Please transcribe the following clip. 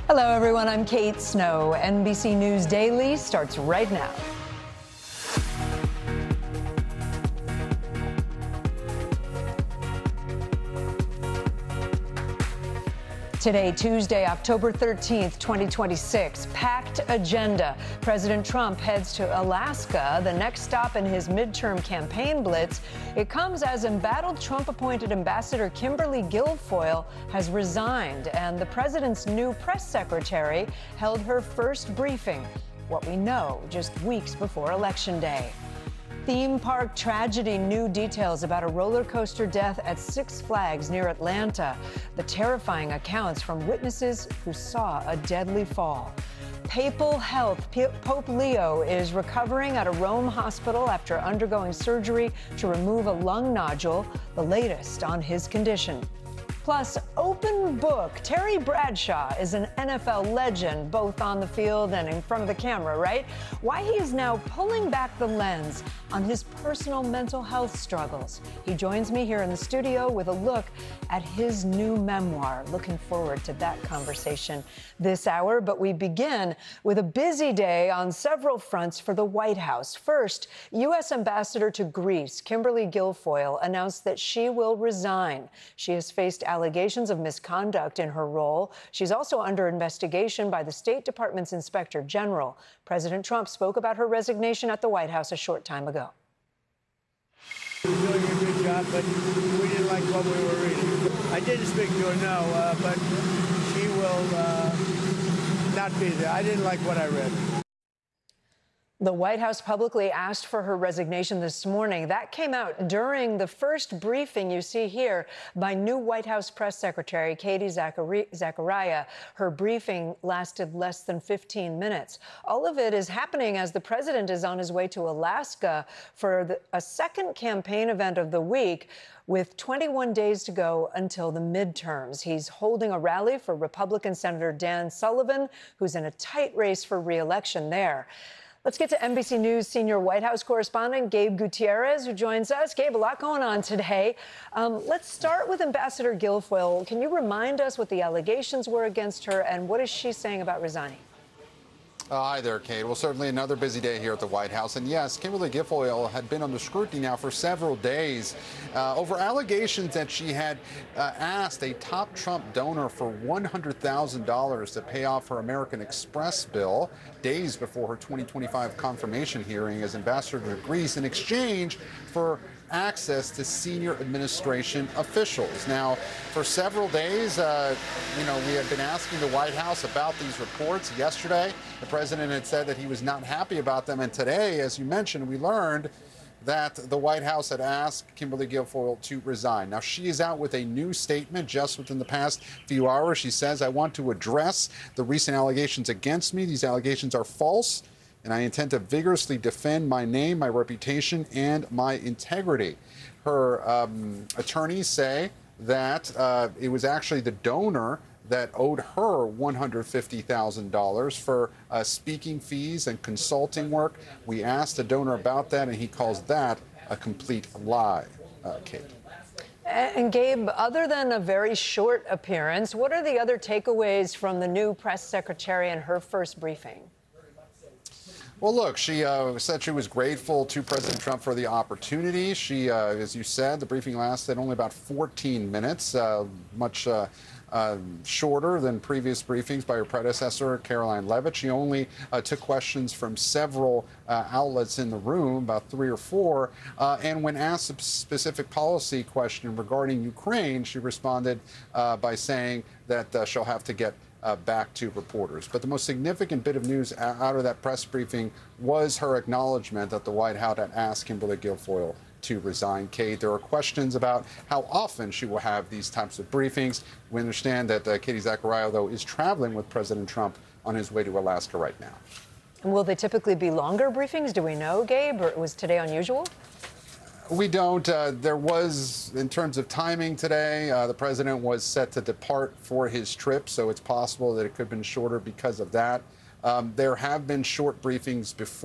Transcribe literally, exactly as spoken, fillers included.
Hello, everyone. I'm Kate Snow. N B C News Daily starts right now. Today, Tuesday, October thirteenth, twenty twenty-six, packed agenda. President Trump heads to Alaska, the next stop in his midterm campaign blitz. It comes as embattled Trump-appointed Ambassador Kimberly Guilfoyle has resigned, and the president's new press secretary held her first briefing. What we know just weeks before Election Day. Theme park tragedy, new details about a roller coaster death at Six Flags near Atlanta. The terrifying accounts from witnesses who saw a deadly fall. Papal health. P- Pope Leo is recovering at a Rome hospital after undergoing surgery to remove a lung nodule, the latest on his condition. Plus, open book. Terry Bradshaw is an N F L legend, both on the field and in front of the camera, right? Why he is now pulling back the lens on his personal mental health struggles. He joins me here in the studio with a look at his new memoir. Looking forward to that conversation this hour. But we begin with a busy day on several fronts for the White House. First, U S Ambassador to Greece, Kimberly Guilfoyle, announced that she will resign. She has faced allegations of misconduct in her role. She's also under investigation by the State Department's Inspector General. President Trump spoke about her resignation at the White House a short time ago. She was doing a good job, but we didn't like what we were reading. I didn't speak to her, no, uh, but she will uh, not be there. I didn't like what I read. The White House publicly asked for her resignation this morning. That came out during the first briefing you see here by new White House press secretary Katie Zachariah. Her briefing lasted less than fifteen minutes. All of it is happening as the president is on his way to Alaska for the, a second campaign event of the week. With twenty-one days to go until the midterms. He's holding a rally for Republican Senator Dan Sullivan, who's in a tight race for re-election there. Let's get to N B C News senior White House correspondent Gabe Gutierrez, who joins us. Gabe, a lot going on today. Um, let's start with Ambassador Guilfoyle. Can you remind us what the allegations were against her, and what is she saying about resigning? Uh, hi there, Kate. Well, certainly another busy day here at the White House. And yes, Kimberly Guilfoyle had been under scrutiny now for several days uh, over allegations that she had uh, asked a top Trump donor for one hundred thousand dollars to pay off her American Express bill days before her twenty twenty-five confirmation hearing as ambassador to Greece in exchange for access to senior administration officials. Now, for several days, uh, you know, we had been asking the White House about these reports. Yesterday, the president had said that he was not happy about them. And today, as you mentioned, we learned that the White House had asked Kimberly Guilfoyle to resign. Now, she is out with a new statement just within the past few hours. She says, I want to address the recent allegations against me. These allegations are false, and I intend to vigorously defend my name, my reputation, and my integrity. Her um, attorneys say that uh, it was actually the donor that owed her one hundred fifty thousand dollars for uh, speaking fees and consulting work. We asked the donor about that, and he calls that a complete lie, uh, Kate. And Gabe, other than a very short appearance, what are the other takeaways from the new press secretary and her first briefing? Well, look, she uh, said she was grateful to President Trump for the opportunity. She, uh, as you said, the briefing lasted only about fourteen minutes, uh, much uh, uh, shorter than previous briefings by her predecessor, Karoline Leavitt. She only uh, took questions from several uh, outlets in the room, about three or four. Uh, and when asked a specific policy question regarding Ukraine, she responded uh, by saying that uh, she'll have to get Uh, back to reporters. But the most significant bit of news out of that press briefing was her acknowledgement that the White House had asked Kimberly Guilfoyle to resign. Kate, there are questions about how often she will have these types of briefings. We understand that uh, Katie Zachariah, though, is traveling with President Trump on his way to Alaska right now. And will they typically be longer briefings? Do we know, Gabe, or was today unusual? We don't. Uh, there was, in terms of timing today, uh, the president was set to depart for his trip, so it's possible that it could have been shorter because of that. Um, there have been short briefings before.